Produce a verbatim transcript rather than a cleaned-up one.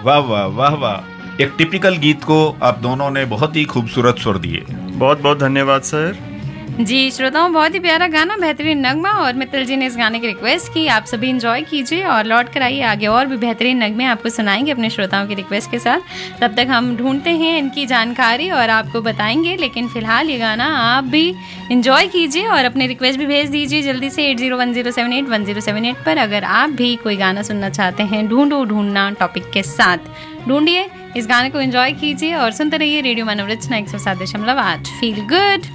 वाह वाह वाह वाह, एक टिपिकल गीत को आप दोनों ने बहुत ही खूबसूरत सुर दिए। बहुत बहुत धन्यवाद सर। जी श्रोताओं, बहुत ही प्यारा गाना, बेहतरीन नगमा, और मित्तल जी ने इस गाने की रिक्वेस्ट की। आप सभी एंजॉय कीजिए और लौट कर आइए, आगे और भी बेहतरीन नगमे आपको सुनाएंगे अपने श्रोताओं की रिक्वेस्ट के साथ। तब तक हम ढूंढते हैं इनकी जानकारी और आपको बताएंगे, लेकिन फिलहाल ये गाना आप भी एंजॉय कीजिए और अपने रिक्वेस्ट भी भेज दीजिए जल्दी से eight zero one zero seven eight one zero seven eight पर। अगर आप भी कोई गाना सुनना चाहते हैं, ढूंढो ढूंढना टॉपिक के साथ ढूंढिए, इस गाने को एंजॉय कीजिए और सुनते रहिए रेडियो मनोरंजन एक सौ सात दशमलव आठ। Feel good.